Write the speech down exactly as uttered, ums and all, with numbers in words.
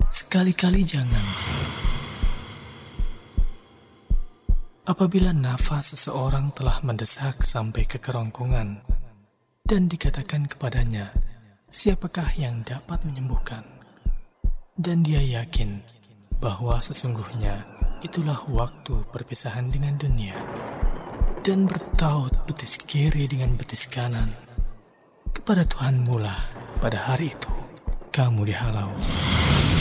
Sekali-kali jangan. Apabila nafas seseorang telah mendesak sampai ke kerongkongan dan dikatakan kepadanya, siapakah yang dapat menyembuhkan? Dan dia yakin bahwa sesungguhnya itulah waktu perpisahan dengan dunia, dan bertaut betis kiri dengan betis kanan, kepada Tuhan mula pada hari itu kamu dihalau.